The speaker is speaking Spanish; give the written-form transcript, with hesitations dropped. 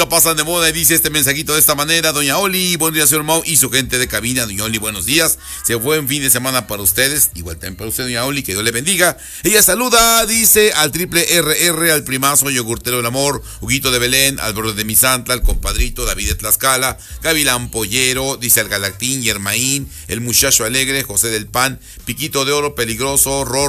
no pasan de moda y dice este mensajito de esta manera. Doña Oli, buen día, señor Mau y su gente de cabina. Doña Oli, buenos días. Se fue en fin de semana para ustedes. Igual también para usted, doña Oli, que Dios le bendiga. Ella saluda, dice, al triple RR, al primazo, yogurtero del amor, Huguito de Belén, al borde de Misantla, al compadrito David de Tlaxcala, Gavilán Pollero, dice al Galactín, Yermaín, el muchacho alegre, José del Pan, Piquito de Oro, Peligroso, Ror